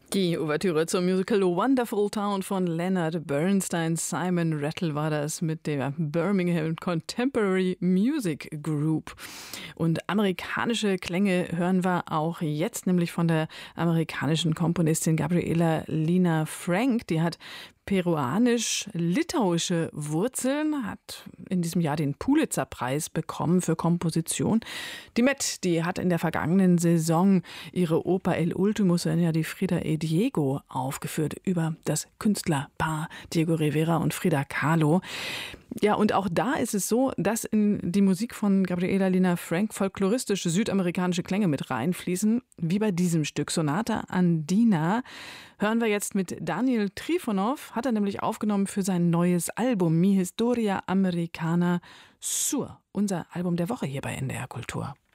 Die Ouvertüre zum Musical Wonderful Town von Leonard Bernstein. Simon Rattle war das mit der Birmingham Contemporary Music Group. Und amerikanische Klänge hören wir auch jetzt, nämlich von der amerikanischen Komponistin Gabriela Lina Frank. Die hat peruanisch-litauische Wurzeln, hat in diesem Jahr den Pulitzer-Preis bekommen für Komposition. Die Met, die hat in der vergangenen Saison ihre Oper El Último Sueño de Frida y Diego aufgeführt über das Künstlerpaar Diego Rivera und Frida Kahlo. Ja, und auch da ist es so, dass in die Musik von Gabriela Lina Frank folkloristische südamerikanische Klänge mit reinfließen, wie bei diesem Stück Sonata Andina. Hören wir jetzt mit Daniel Trifonov, hat er nämlich aufgenommen für sein neues Album Mi Historia Americana Sur, unser Album der Woche hier bei NDR Kultur.